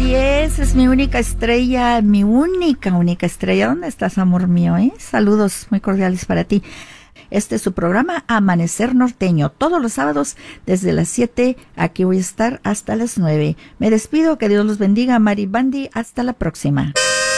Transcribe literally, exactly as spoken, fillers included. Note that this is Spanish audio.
Así es, es mi única estrella, mi única, única estrella. ¿Dónde estás, amor mío? Eh? Saludos muy cordiales para ti. Este es su programa Amanecer Norteño, todos los sábados desde las siete. Aquí voy a estar hasta las nueve. Me despido, que Dios los bendiga, Mari Bandi. Hasta la próxima.